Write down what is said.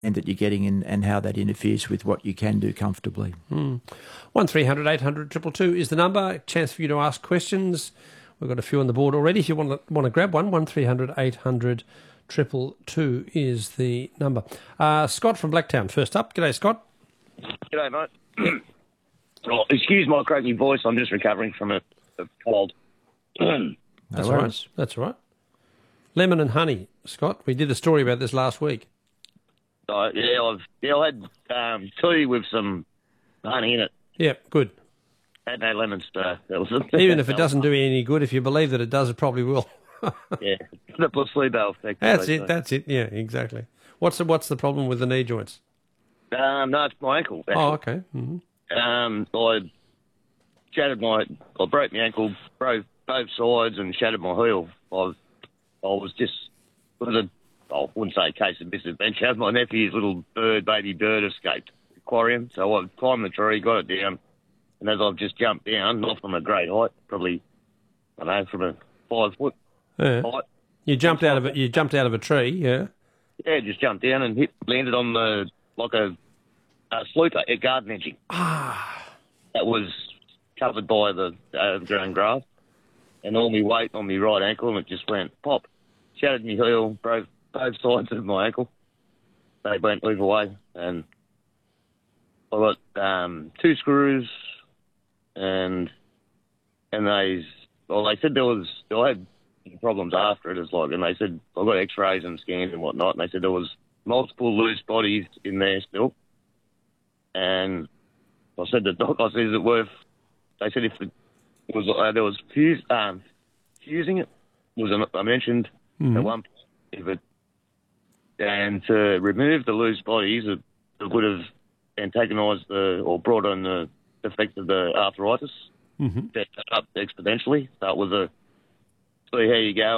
that you're getting and how that interferes with what you can do comfortably. 1300 800 222 is the number. Chance for you to ask questions. We've got a few on the board already. If you want to grab one, 1300 800 222 is the number. Scott from Blacktown, first up. G'day, Scott. G'day, mate. Oh, excuse my croaky voice. I'm just recovering from a cold. That's all right. That's all right. Lemon and honey, Scott. We did a story about this last week. I had tea with some honey in it. Yeah, good. Had no lemons. Even if it doesn't do you any good, if you believe that it does, it probably will. Yeah, the placebo effect. That's it. That's it. Yeah, exactly. What's the problem with the knee joints? No, it's my ankle. Actually. Oh, okay. Mm-hmm. I broke my ankle, broke both sides, and shattered my heel. I wouldn't say a case of misadventure. My nephew's little baby bird escaped the aquarium, so I climbed the tree, got it down, and as I've just jumped down, not from a great height, probably, I don't know, from a 5 foot height. You jumped out of it. You jumped out of a tree, yeah. Yeah, just jumped down and landed on a slooper, a garden edging. That was covered by the overgrown grass, and all my weight on my right ankle, and it just went pop. Shattered my heel, broke both sides of my ankle. They went either way, and I got 2 screws, and they said I had problems after it. And they said I got X-rays and scans and whatnot, and they said there was multiple loose bodies in there still. And I said to the doc, is it worth? They said if it was there was fusing it I mentioned at one point, and to remove the loose bodies, it would have antagonised or brought on the effect of the arthritis, up exponentially. So it was see how you go.